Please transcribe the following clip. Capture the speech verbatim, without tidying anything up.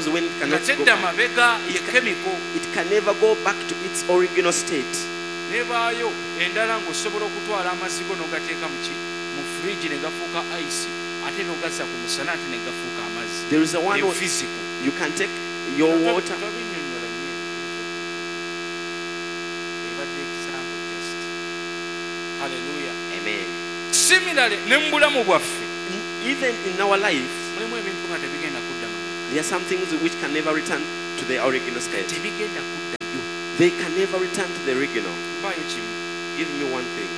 when it cannot go Tedda back. mabega ye chemical. It can never go back to its original state. Nebaayo endala ng'osobola okutwala amazzi go n'ogateeka mu ki mu fridge ne gafuuka ice ate n'ogazza ku musana ate ne gafuuka amazzi. There is a one Eyo where physical. you can take your water. Tobinnyonnyola nnyo. Ebadde example just. Hallelujah. Amen. Similarly ne mu bulamu bwaffe Even in our life, mulimu ebintu nga tebigenda kudda mabega. there are some things which can never return to their original state. Tebigenda kuddayo. They can never return to the original. Mpaayo kimu. Give me one thing.